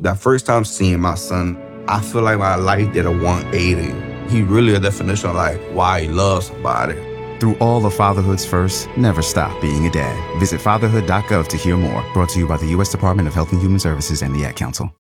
That first time seeing my son, I feel like my life did a 180. He really a definition of like why he loves somebody. Through all of fatherhood's first, never stop being a dad. Visit fatherhood.gov to hear more. Brought to you by the U.S. Department of Health and Human Services and the Ad Council.